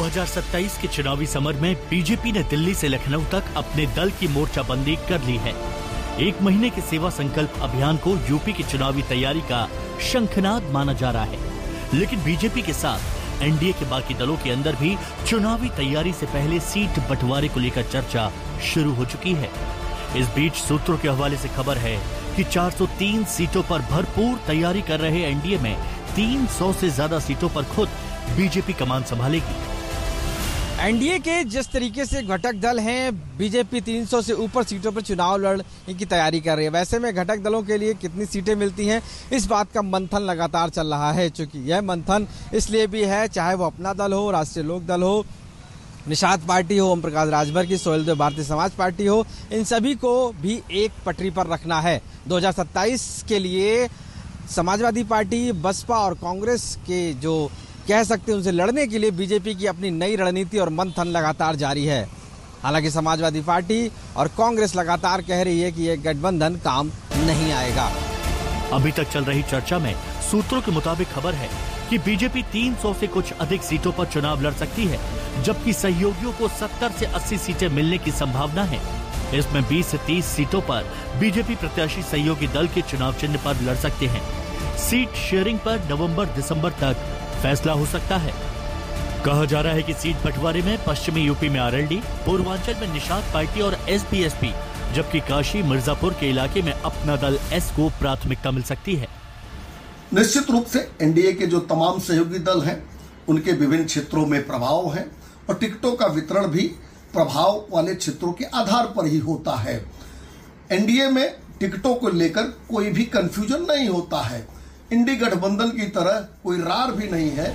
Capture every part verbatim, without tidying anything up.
दो हज़ार सत्ताईस के चुनावी समर में बीजेपी ने दिल्ली से लखनऊ तक अपने दल की मोर्चाबंदी कर ली है। एक महीने के सेवा संकल्प अभियान को यूपी की चुनावी तैयारी का शंखनाद माना जा रहा है, लेकिन बीजेपी के साथ एनडीए के बाकी दलों के अंदर भी चुनावी तैयारी से पहले सीट बंटवारे को लेकर चर्चा शुरू हो चुकी है। इस बीच सूत्रों के हवाले से खबर है कि चार सौ तीन सीटों पर भरपूर तैयारी कर रहे एनडीए में तीन सौ से ज्यादा सीटों पर खुद बीजेपी कमान संभालेगी। एनडीए के जिस तरीके से घटक दल हैं, बीजेपी तीन सौ से ऊपर सीटों पर चुनाव लड़ने की तैयारी कर रही है। वैसे में घटक दलों के लिए कितनी सीटें मिलती हैं, इस बात का मंथन लगातार चल रहा है। चूंकि यह मंथन इसलिए भी है, चाहे वो अपना दल हो, राष्ट्रीय लोक दल हो, निषाद पार्टी हो, ओम प्रकाश राजभर की सोहेल देव भारतीय समाज पार्टी हो, इन सभी को भी एक पटरी पर रखना है। दो हज़ार सत्ताईस के लिए समाजवादी पार्टी, बसपा और कांग्रेस के जो कह सकते हैं उनसे लड़ने के लिए बीजेपी की अपनी नई रणनीति और मंथन लगातार जारी है। हालांकि समाजवादी पार्टी और कांग्रेस लगातार कह रही है कि यह गठबंधन काम नहीं आएगा। अभी तक चल रही चर्चा में सूत्रों के मुताबिक खबर है कि बीजेपी तीन सौ से कुछ अधिक सीटों पर चुनाव लड़ सकती है, जबकि सहयोगियों को सत्तर से अस्सी सीटें मिलने की संभावना है। इसमें बीस से तीस सीटों पर बीजेपी प्रत्याशी सहयोगी दल के चुनाव चिन्ह पर लड़ सकते हैं। सीट शेयरिंग पर नवंबर दिसंबर तक फैसला हो सकता है। कहा जा रहा है कि सीट बंटवारे में पश्चिमी यूपी में आरएलडी, पूर्वांचल में निषाद पार्टी और एसपीएसपी, जबकि काशी मिर्जापुर के इलाके में अपना दल एस को प्राथमिकता मिल सकती है। निश्चित रूप से एनडीए के जो तमाम सहयोगी दल हैं, उनके विभिन्न क्षेत्रों में प्रभाव है और टिकटों का वितरण भी प्रभाव वाले क्षेत्रों के आधार पर ही होता है। एनडीए में टिकटों को लेकर कोई भी कंफ्यूजन नहीं होता है। इंडी गठबंधन की तरह कोई रार भी नहीं है।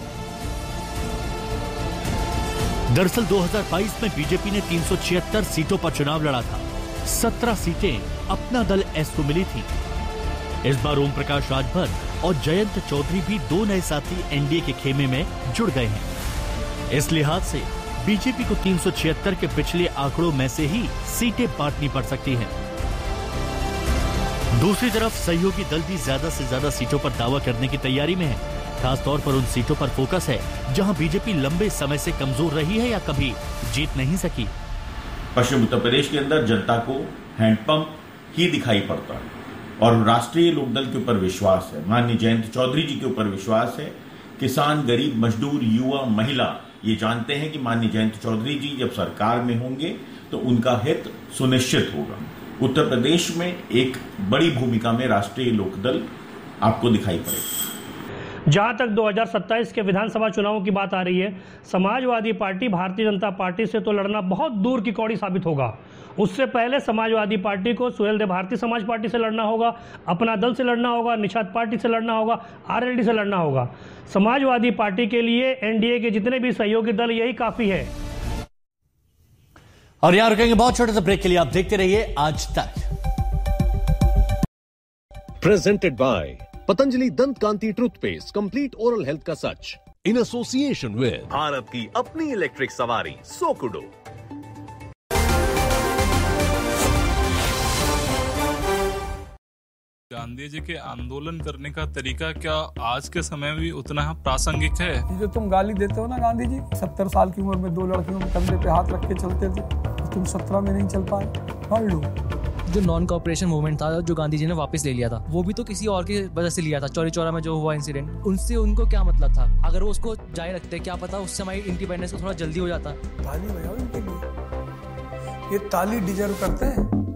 दरअसल दो हज़ार बाईस में बीजेपी ने तीन सौ छिहत्तर सीटों पर चुनाव लड़ा था। सत्रह सीटें अपना दल एस को मिली थी। इस बार ओम प्रकाश राजभर और जयंत चौधरी भी दो नए साथी एनडीए के खेमे में जुड़ गए हैं। इस लिहाज से बीजेपी को तीन सौ छिहत्तर के पिछले आंकड़ों में से ही सीटें बांटनी पड़ सकती हैं। दूसरी तरफ सहयोगी दल भी ज्यादा से ज्यादा सीटों पर दावा करने की तैयारी में है। खासतौर पर उन सीटों पर फोकस है जहां बीजेपी लंबे समय से कमजोर रही है या कभी जीत नहीं सकी। पश्चिम उत्तर प्रदेश के अंदर जनता को हैंडपंप ही दिखाई पड़ता है और राष्ट्रीय लोकदल के ऊपर विश्वास है, माननीय जयंत चौधरी जी के ऊपर विश्वास है। किसान, गरीब, मजदूर, युवा, महिला ये जानते हैं कि माननीय जयंत चौधरी जी जब सरकार में होंगे तो उनका हित सुनिश्चित होगा। उत्तर प्रदेश में एक बड़ी भूमिका में राष्ट्रीय लोकदल आपको दिखाई पड़ेगा। जहां तक दो हज़ार सत्ताईस के विधानसभा चुनावों की बात आ रही है, समाजवादी पार्टी भारतीय जनता पार्टी से तो लड़ना बहुत दूर की कौड़ी साबित होगा। उससे पहले समाजवादी पार्टी को सोहेल देव भारतीय समाज पार्टी से लड़ना होगा, अपना दल से लड़ना होगा, निषाद पार्टी से लड़ना होगा, आरएलडी से लड़ना होगा। समाजवादी पार्टी के लिए एनडीए के जितने भी सहयोगी दल यही काफी है। और यहां रुकेंगे बहुत छोटे से ब्रेक के लिए। आप देखते रहिए आज तक। प्रेजेंटेड बाय पतंजलि दंत कांति टूथपेस्ट, कंप्लीट ओरल हेल्थ का सच, इन एसोसिएशन विद भारत की अपनी इलेक्ट्रिक सवारी सोकुडो। गांधी जी के आंदोलन करने का तरीका क्या आज के समय में भी उतना प्रासंगिक है? जो तुम गाली देते हो ना गांधी जी, सत्तर साल की उम्र में दो लड़कियों के कंधे पे हाथ रख के चलते थे, तुम सत्रह में नहीं चल पाए, पढ़ लो। जो नॉन कॉपरेशन मूवमेंट था जो गांधी जी ने वापस ले लिया था, वो भी तो किसी और की वजह से लिया था। चौरी चौरा में जो हुआ इंसिडेंट, उनसे उनको क्या मतलब था? अगर वो उसको जारी रखते, क्या पता उससे हमारी इंडिपेंडेंस को थोड़ा जल्दी हो जाता। ताली बजाओ इनके लिए, ये ताली डिजर्व करते हैं।